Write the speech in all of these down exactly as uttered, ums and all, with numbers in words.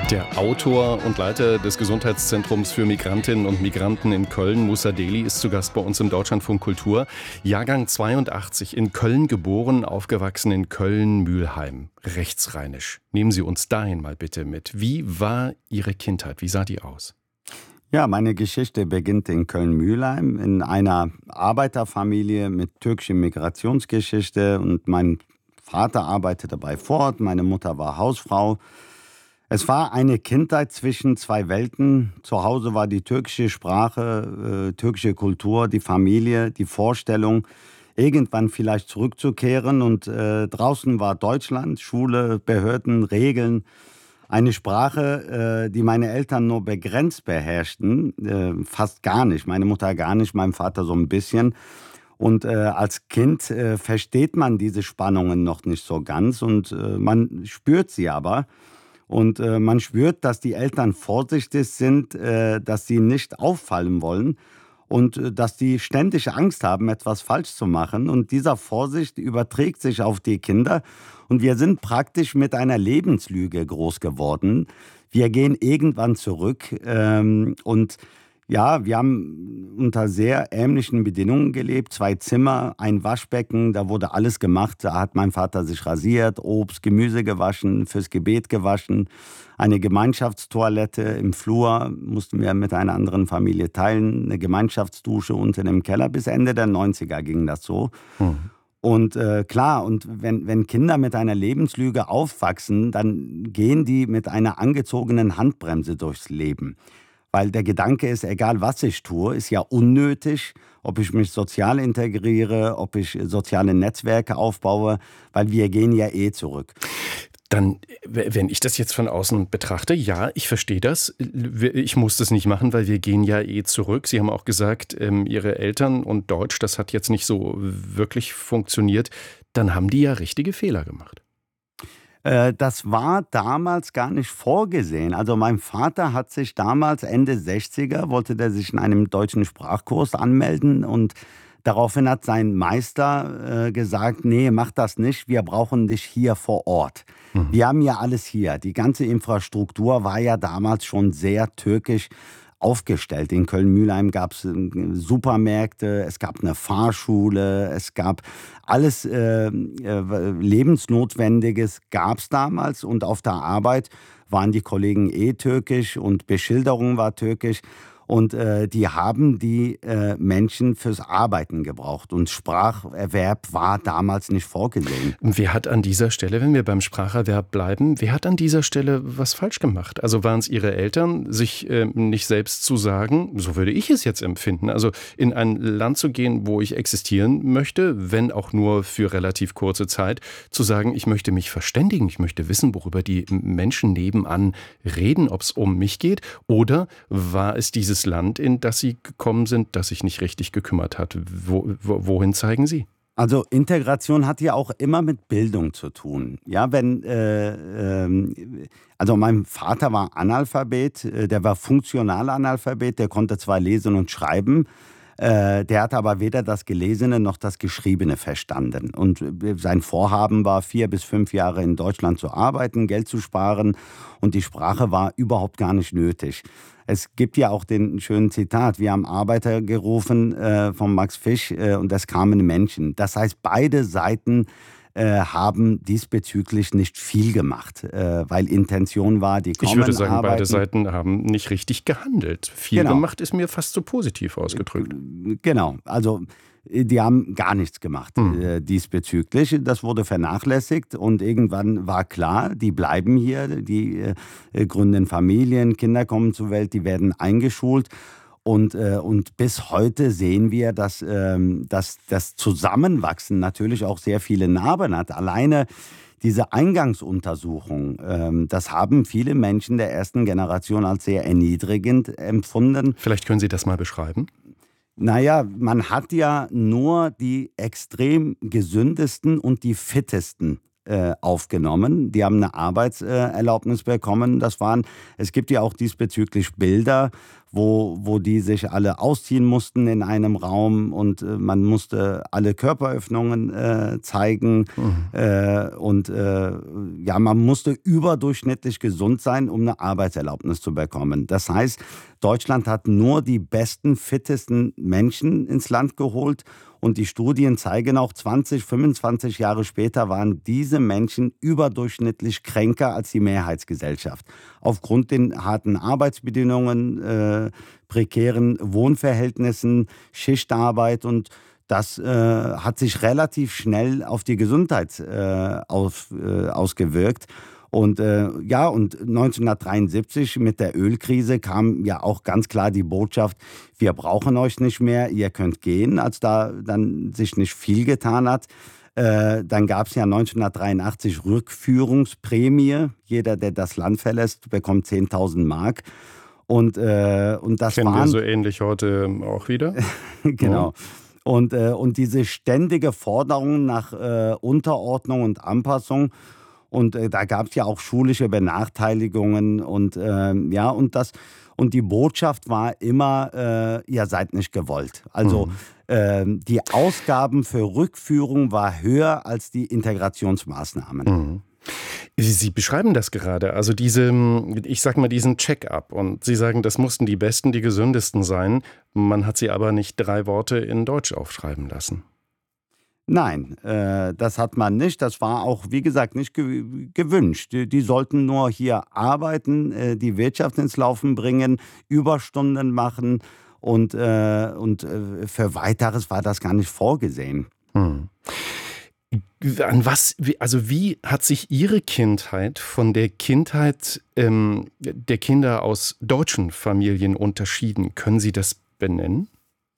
Der Autor und Leiter des Gesundheitszentrums für Migrantinnen und Migranten in Köln, Moussa Deli, ist zu Gast bei uns im Deutschlandfunk Kultur. Jahrgang zweiundachtzig, in Köln geboren, aufgewachsen in Köln-Mühlheim, rechtsrheinisch. Nehmen Sie uns dahin mal bitte mit. Wie war Ihre Kindheit? Wie sah die aus? Ja, meine Geschichte beginnt in Köln-Mühlheim, in einer Arbeiterfamilie mit türkischer Migrationsgeschichte. Und mein Vater arbeitete bei Ford, meine Mutter war Hausfrau. Es war eine Kindheit zwischen zwei Welten. Zu Hause war die türkische Sprache, äh, türkische Kultur, die Familie, die Vorstellung, irgendwann vielleicht zurückzukehren. Und äh, draußen war Deutschland, Schule, Behörden, Regeln. Eine Sprache, äh, die meine Eltern nur begrenzt beherrschten, äh, fast gar nicht. Meine Mutter gar nicht, mein Vater so ein bisschen. Und äh, als Kind äh, versteht man diese Spannungen noch nicht so ganz und äh, man spürt sie aber. Und äh, man spürt, dass die Eltern vorsichtig sind, äh, dass sie nicht auffallen wollen und äh, dass die ständig Angst haben, etwas falsch zu machen. Und dieser Vorsicht überträgt sich auf die Kinder. Und wir sind praktisch mit einer Lebenslüge groß geworden. Wir gehen irgendwann zurück ähm, und ja, wir haben unter sehr ärmlichen Bedingungen gelebt. Zwei Zimmer, ein Waschbecken, da wurde alles gemacht. Da hat mein Vater sich rasiert, Obst, Gemüse gewaschen, fürs Gebet gewaschen. Eine Gemeinschaftstoilette im Flur mussten wir mit einer anderen Familie teilen. Eine Gemeinschaftsdusche unten im Keller. Bis Ende der neunziger ging das so. Mhm. Und äh, klar, und wenn, wenn Kinder mit einer Lebenslüge aufwachsen, dann gehen die mit einer angezogenen Handbremse durchs Leben. Weil der Gedanke ist, egal was ich tue, ist ja unnötig, ob ich mich sozial integriere, ob ich soziale Netzwerke aufbaue, weil wir gehen ja eh zurück. Dann, wenn ich das jetzt von außen betrachte, ja, ich verstehe das. Ich muss das nicht machen, weil wir gehen ja eh zurück. Sie haben auch gesagt, ähm, Ihre Eltern und Deutsch, das hat jetzt nicht so wirklich funktioniert. Dann haben die ja richtige Fehler gemacht. Das war damals gar nicht vorgesehen. Also mein Vater hat sich damals Ende sechziger, wollte der sich in einem deutschen Sprachkurs anmelden und daraufhin hat sein Meister äh, gesagt, nee, mach das nicht, wir brauchen dich hier vor Ort. Mhm. Wir haben ja alles hier. Die ganze Infrastruktur war ja damals schon sehr türkisch aufgestellt. In Köln-Mühlheim gab es Supermärkte, es gab eine Fahrschule, es gab alles äh, äh, Lebensnotwendiges gab es damals und auf der Arbeit waren die Kollegen eh türkisch und Beschilderung war türkisch. Und äh, die haben die äh, Menschen fürs Arbeiten gebraucht. Und Spracherwerb war damals nicht vorgesehen. Wer hat an dieser Stelle, wenn wir beim Spracherwerb bleiben, wer hat an dieser Stelle was falsch gemacht? Also waren es Ihre Eltern, sich äh, nicht selbst zu sagen, so würde ich es jetzt empfinden, also in ein Land zu gehen, wo ich existieren möchte, wenn auch nur für relativ kurze Zeit, zu sagen, ich möchte mich verständigen, ich möchte wissen, worüber die Menschen nebenan reden, ob es um mich geht, oder war es dieses Land, in das Sie gekommen sind, das sich nicht richtig gekümmert hat? Wo, wo, wohin zeigen Sie? Also Integration hat ja auch immer mit Bildung zu tun. Ja, wenn äh, äh, also mein Vater war Analphabet, der war funktional Analphabet, der konnte zwar lesen und schreiben, äh, der hat aber weder das Gelesene noch das Geschriebene verstanden. Und sein Vorhaben war, vier bis fünf Jahre in Deutschland zu arbeiten, Geld zu sparen und die Sprache war überhaupt gar nicht nötig. Es gibt ja auch den schönen Zitat, wir haben Arbeiter gerufen äh, von Max Fisch äh, und es kamen Menschen. Das heißt, beide Seiten äh, haben diesbezüglich nicht viel gemacht, äh, weil Intention war, die kommen, Ich würde sagen, arbeiten. Beide Seiten haben nicht richtig gehandelt. Viel genau. gemacht ist mir fast so positiv ausgedrückt. Genau, also die haben gar nichts gemacht mhm. äh, diesbezüglich. Das wurde vernachlässigt und irgendwann war klar, die bleiben hier, die äh, gründen Familien, Kinder kommen zur Welt, die werden eingeschult. Und, äh, und bis heute sehen wir, dass, ähm, dass das Zusammenwachsen natürlich auch sehr viele Narben hat. Alleine diese Eingangsuntersuchung, ähm, das haben viele Menschen der ersten Generation als sehr erniedrigend empfunden. Vielleicht können Sie das mal beschreiben? Naja, man hat ja nur die extrem gesündesten und die fittesten äh, aufgenommen. Die haben eine Arbeitserlaubnis bekommen. Das waren, es gibt ja auch diesbezüglich Bilder wo, wo die sich alle ausziehen mussten in einem Raum und äh, man musste alle Körperöffnungen äh, zeigen. Mhm. Äh, und äh, ja, man musste überdurchschnittlich gesund sein, um eine Arbeitserlaubnis zu bekommen. Das heißt, Deutschland hat nur die besten, fittesten Menschen ins Land geholt. Und die Studien zeigen auch, zwanzig, fünfundzwanzig Jahre später waren diese Menschen überdurchschnittlich kränker als die Mehrheitsgesellschaft. Aufgrund den harten Arbeitsbedingungen, äh, prekären Wohnverhältnissen, Schichtarbeit, und das äh, hat sich relativ schnell auf die Gesundheit äh, auf, äh, ausgewirkt. Und äh, ja, und neunzehnhundertdreiundsiebzig mit der Ölkrise kam ja auch ganz klar die Botschaft, wir brauchen euch nicht mehr, ihr könnt gehen, als da dann sich nicht viel getan hat. Äh, dann gab es ja neunzehnhundertdreiundachtzig Rückführungsprämie. Jeder, der das Land verlässt, bekommt zehntausend Mark. Und, äh, und das kennen waren, wir so ähnlich heute auch wieder. Genau. Ja. Und, äh, und diese ständige Forderung nach äh, Unterordnung und Anpassung. Und äh, da gab es ja auch schulische Benachteiligungen und äh, ja, und das und die Botschaft war immer, äh, ihr seid nicht gewollt. Also mhm. äh, die Ausgaben für Rückführung war höher als die Integrationsmaßnahmen. Mhm. Sie, Sie beschreiben das gerade, also diese, ich sag mal, diesen Check-up, und Sie sagen, das mussten die Besten, die Gesündesten sein. Man hat sie aber nicht drei Worte in Deutsch aufschreiben lassen. Nein, äh, das hat man nicht. Das war auch, wie gesagt, nicht ge- gewünscht. Die, die sollten nur hier arbeiten, äh, die Wirtschaft ins Laufen bringen, Überstunden machen und, äh, und äh, für Weiteres war das gar nicht vorgesehen. Hm. An was, also wie hat sich Ihre Kindheit von der Kindheit ähm, der Kinder aus deutschen Familien unterschieden? Können Sie das benennen?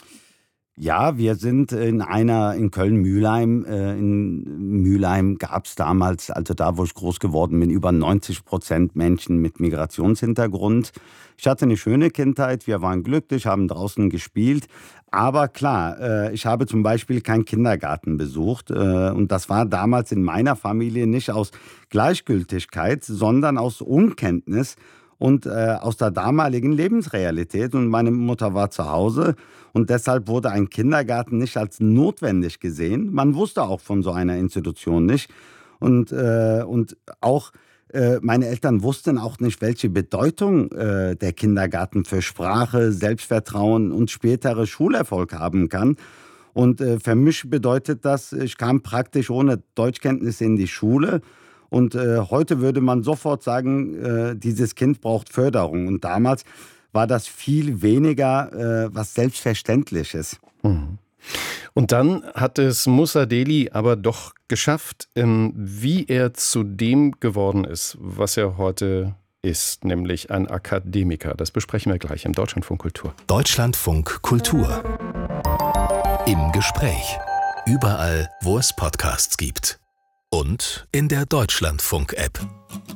Ja, wir sind in einer, in Köln-Mühlheim, äh, in Mülheim gab es damals, also da, wo ich groß geworden bin, über neunzig Prozent Menschen mit Migrationshintergrund. Ich hatte eine schöne Kindheit, wir waren glücklich, haben draußen gespielt. Aber klar, äh, ich habe zum Beispiel keinen Kindergarten besucht. Äh, und das war damals in meiner Familie nicht aus Gleichgültigkeit, sondern aus Unkenntnis und äh, aus der damaligen Lebensrealität. Und meine Mutter war zu Hause und deshalb wurde ein Kindergarten nicht als notwendig gesehen. Man wusste auch von so einer Institution nicht. Und, äh, und auch äh, meine Eltern wussten auch nicht, welche Bedeutung äh, der Kindergarten für Sprache, Selbstvertrauen und spätere Schulerfolg haben kann. Und äh, für mich bedeutet das, ich kam praktisch ohne Deutschkenntnisse in die Schule. Und äh, heute würde man sofort sagen, äh, dieses Kind braucht Förderung. Und damals war das viel weniger äh, was Selbstverständliches. Mhm. Und dann hat es Moussa Deli aber doch geschafft, ähm, wie er zu dem geworden ist, was er heute ist, nämlich ein Akademiker. Das besprechen wir gleich im Deutschlandfunk Kultur. Deutschlandfunk Kultur. Im Gespräch. Überall, wo es Podcasts gibt. Und in der Deutschlandfunk-App.